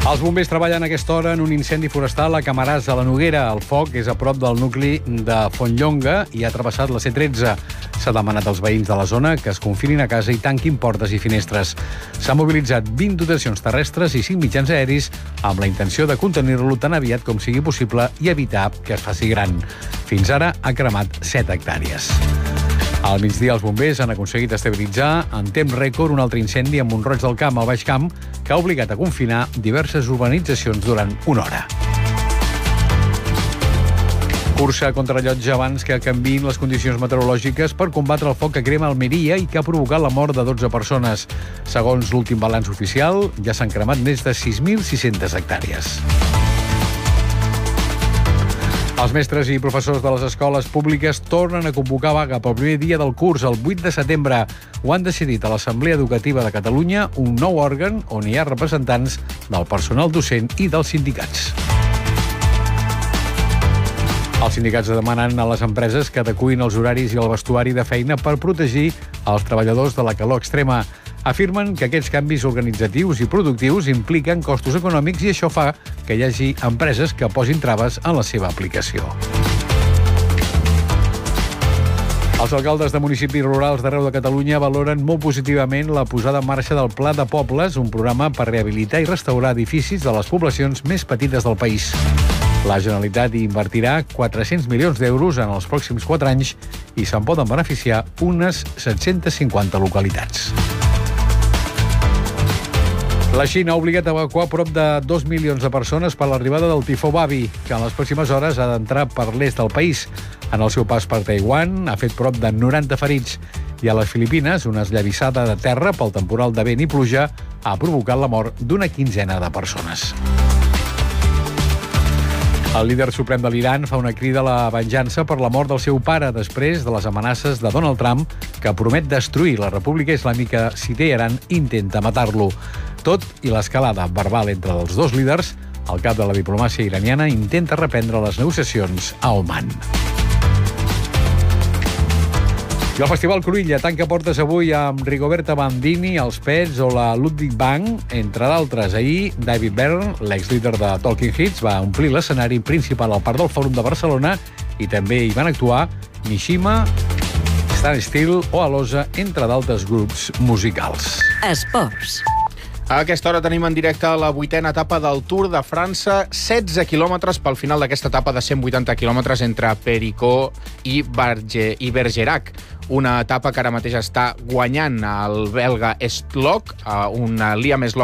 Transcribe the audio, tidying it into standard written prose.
Els bombers treballen a aquesta hora en un incendi forestal a Camaràs, a la Noguera. El foc és a prop del nucli de Fontlonga i ha travessat la C13. S'ha demanat als veïns de la zona que es confinin a casa i tanquin portes i finestres. S'han mobilitzat 20 dotacions terrestres i 5 mitjans aeris amb la intenció de contenir-lo tan aviat com sigui possible i evitar que es faci gran. Fins ara ha cremat 7 hectàrees. Al migdia, els bombers han aconseguit estabilitzar en temps rècord un altre incendi a Mont-roig del Camp, al Baix Camp, que ha obligat a confinar diverses urbanitzacions durant una hora. Cursa contra rellotge abans que canviïn les condicions meteorològiques per combatre el foc que crema a Almeria i que ha provocat la mort de 12 persones. Segons l'últim balanç oficial, ja s'han cremat més de 6.600 hectàrees. Els mestres i professors de les escoles públiques tornen a convocar vaga pel primer dia del curs, el 8 de setembre. Ho han decidit a l'Assemblea Educativa de Catalunya, un nou òrgan on hi ha representants del personal docent i dels sindicats. Els sindicats demanen a les empreses que adeqüin els horaris i el vestuari de feina per protegir els treballadors de la calor extrema. Afirmen que aquests canvis organitzatius i productius impliquen costos econòmics i això fa que hi hagi empreses que posin traves en la seva aplicació. Els alcaldes de municipis rurals d'arreu de Catalunya valoren molt positivament la posada en marxa del Pla de Pobles, un programa per rehabilitar i restaurar edificis de les poblacions més petites del país. La Generalitat hi invertirà 400 milions d'euros en els pròxims 4 anys i se'n poden beneficiar unes 750 localitats. La Xina ha obligat a evacuar prop de 2 milions de persones per l'arribada del tifó Babi, que en les pròximes hores ha d'entrar per l'est del país. En el seu pas per Taiwan ha fet prop de 90 ferits. I a les Filipines, una esllavissada de terra pel temporal de vent i pluja ha provocat la mort d'una quinzena de persones. El líder suprem de l'Iran fa una crida a la venjança per la mort del seu pare després de les amenaces de Donald Trump, que promet destruir la República Islàmica si Teheran intenta matar-lo. Tot i l'escalada verbal entre els dos líders, el cap de la diplomàcia iraniana intenta reprendre les negociacions a Oman. I el Festival Cruïlla tanca portes avui amb Rigoberta Bandini, els Pets o la Ludwig Band, entre d'altres. Ahir, David Byrne, l'ex-líder de Talking Heads, va omplir l'escenari principal al Parc del Fòrum de Barcelona i també hi van actuar Mishima, Stan Steele o Alosa, entre d'altres grups musicals. Esports. A aquesta hora tenim en directe la 8a etapa del Tour de França, 16 quilòmetres pel final d'aquesta etapa de 180 quilòmetres entre Pericó i Bergerac. Una etapa que ara mateix està guanyant el belga Liam Sloch,